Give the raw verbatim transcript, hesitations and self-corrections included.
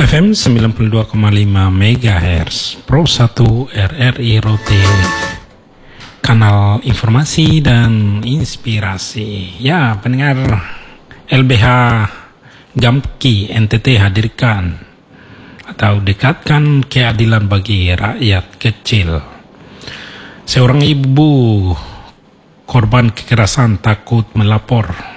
F M sembilan puluh dua koma lima megahertz Pro satu R R I Rote, kanal informasi dan inspirasi. Ya, pendengar L B H Gamki N T T hadirkan atau dekatkan keadilan bagi rakyat kecil. Seorang ibu korban kekerasan takut melapor